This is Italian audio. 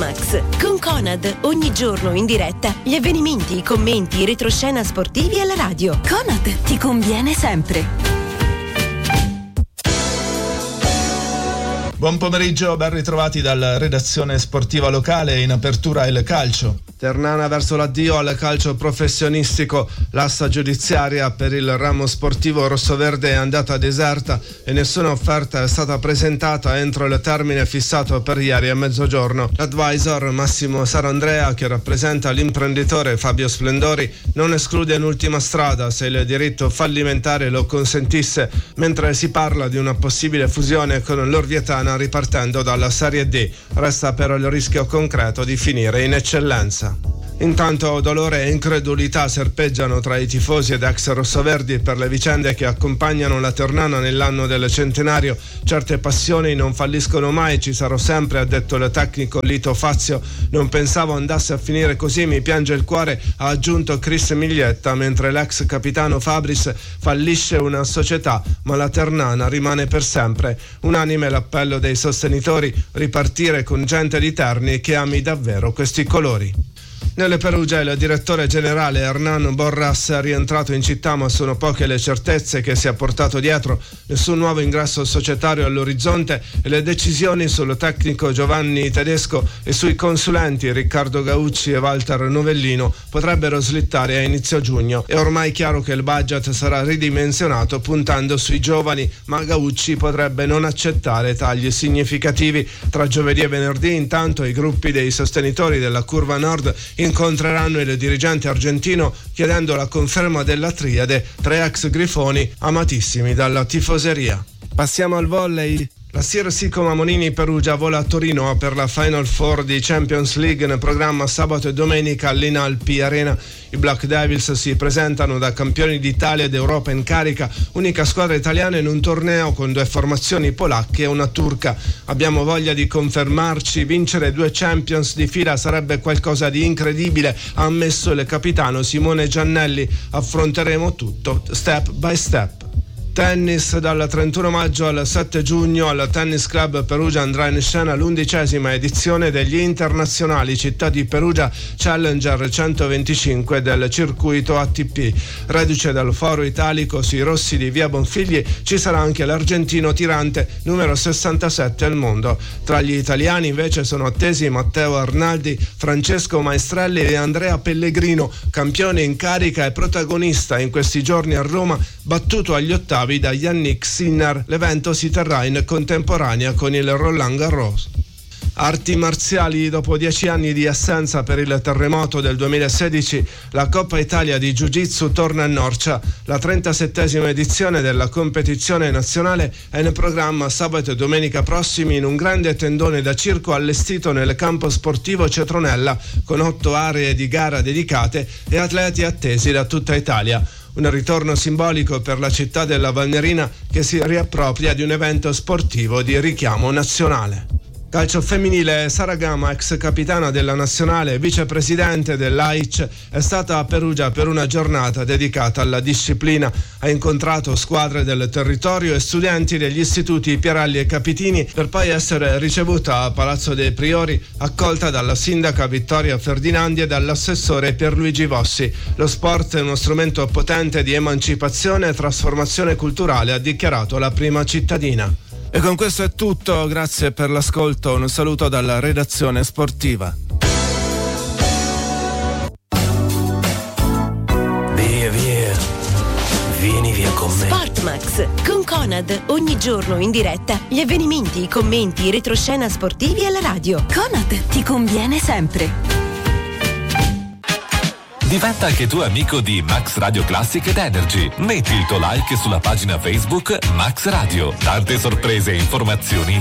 Sportmax con Conad, ogni giorno in diretta gli avvenimenti, i commenti, i retroscena sportivi alla radio. Conad ti conviene sempre. Buon pomeriggio, ben ritrovati dalla redazione sportiva locale. In apertura il calcio. Ternana verso l'addio al calcio professionistico. L'asta giudiziaria per il ramo sportivo rossoverde è andata deserta e nessuna offerta è stata presentata entro il termine fissato per ieri a mezzogiorno. L'advisor Massimo Sarandrea, che rappresenta l'imprenditore Fabio Splendori, non esclude un'ultima strada se il diritto fallimentare lo consentisse, mentre si parla di una possibile fusione con l'Orvietana ripartendo dalla Serie D. Resta però il rischio concreto di finire in eccellenza. Intanto dolore e incredulità serpeggiano tra i tifosi ed ex rossoverdi per le vicende che accompagnano la Ternana nell'anno del centenario. Certe passioni non falliscono mai, ci sarò sempre, ha detto il tecnico Lito Fazio. Non pensavo andasse a finire così, mi piange il cuore, ha aggiunto Chris Miglietta, mentre l'ex capitano Fabris: fallisce una società, ma la Ternana rimane per sempre. Unanime l'appello dei sostenitori: ripartire con gente di Terni che ami davvero questi colori. Nelle Perugia il direttore generale Hernan Borras è rientrato in città, ma sono poche le certezze che si è portato dietro. Nessun nuovo ingresso societario all'orizzonte e le decisioni sul tecnico Giovanni Tedesco e sui consulenti Riccardo Gaucci e Walter Novellino potrebbero slittare a inizio giugno. È ormai chiaro che il budget sarà ridimensionato puntando sui giovani, ma Gaucci potrebbe non accettare tagli significativi. Tra giovedì e venerdì, intanto, i gruppi dei sostenitori della Curva Nord incontreranno il dirigente argentino chiedendo la conferma della triade, tre ex grifoni amatissimi dalla tifoseria. Passiamo al volley. La Sir Sicoma Monini Perugia vola a Torino per la Final Four di Champions League in programma sabato e domenica all'Inalpi Arena. I Black Devils si presentano da campioni d'Italia ed Europa in carica, unica squadra italiana in un torneo con due formazioni polacche e una turca. Abbiamo voglia di confermarci, vincere 2 Champions di fila sarebbe qualcosa di incredibile, ha ammesso il capitano Simone Giannelli. Affronteremo tutto step by step. Tennis. Dal 31 maggio al 7 giugno al Tennis Club Perugia andrà in scena l'11ª edizione degli internazionali Città di Perugia Challenger 125 del circuito ATP. Reduce dal foro italico sui rossi di via Bonfigli, ci sarà anche l'argentino tirante numero 67 al mondo. Tra gli italiani invece sono attesi Matteo Arnaldi, Francesco Maestrelli e Andrea Pellegrino, campione in carica e protagonista in questi giorni a Roma, battuto agli ottavi da Yannick Sinner. L'evento si terrà in contemporanea con il Roland Garros. Arti marziali. Dopo 10 anni di assenza per il terremoto del 2016, la Coppa Italia di Jiu-Jitsu torna a Norcia. La 37esima edizione della competizione nazionale è in programma sabato e domenica prossimi in un grande tendone da circo allestito nel campo sportivo Cetronella, con 8 aree di gara dedicate e atleti attesi da tutta Italia. Un ritorno simbolico per la città della Valnerina, che si riappropria di un evento sportivo di richiamo nazionale. Calcio femminile. Sara Gama, ex capitana della nazionale e vicepresidente dell'AIC, è stata a Perugia per una giornata dedicata alla disciplina. Ha incontrato squadre del territorio e studenti degli istituti Pieralli e Capitini per poi essere ricevuta a Palazzo dei Priori, accolta dalla sindaca Vittoria Ferdinandi e dall'assessore Pierluigi Vossi. Lo sport è uno strumento potente di emancipazione e trasformazione culturale, ha dichiarato la prima cittadina. E con questo è tutto, grazie per l'ascolto, un saluto dalla redazione sportiva. Via, vieni via con me. Sportmax con Conad, ogni giorno in diretta gli avvenimenti, i commenti, i retroscena sportivi alla radio. Conad ti conviene sempre. Diventa anche tu amico di Max Radio Classic ed Energy. Metti il tuo like sulla pagina Facebook Max Radio. Tante sorprese e informazioni